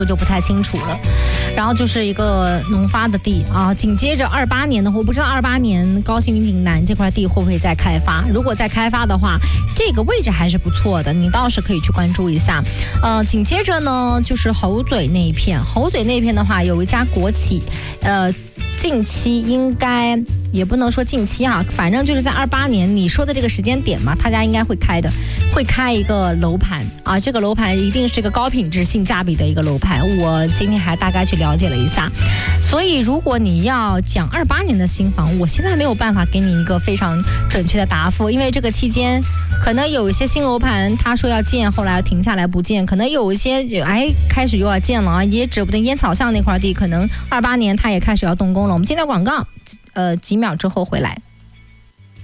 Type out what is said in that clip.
我就不太清楚了。然后就是一个农发的地啊，紧接着28年的话，我不知道28年高新云顶南这块地会不会再开发。如果再开发的话，这个位置还是不错的，你倒是可以去关注一下。紧接着呢就是猴嘴那一片，猴嘴那片的话有一家国企，近期应该也不能说近期啊，反正就是在28年你说的这个时间点嘛，他家应该会开的，会开一个楼盘啊，这个楼盘一定是一个高品质性价比的一个楼盘，我今天还大概去了解了一下。所以如果你要讲28年的新房，我现在没有办法给你一个非常准确的答复，因为这个期间可能有一些新楼盘他说要建，后来停下来不建，可能有一些开始又要建了啊，也指不定烟草巷那块地可能28年他也开始要动工了。我们现在广告几秒之后回来。